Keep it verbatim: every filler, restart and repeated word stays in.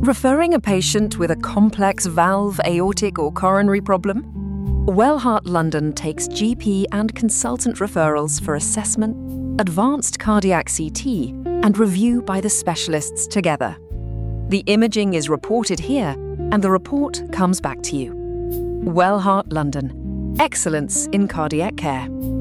Referring a patient with a complex valve, aortic or coronary problem? Wellheart London takes G P and consultant referrals for assessment, advanced cardiac C T, and review by the specialists together. The imaging is reported here, and the report comes back to you. Wellheart London. Excellence in cardiac care.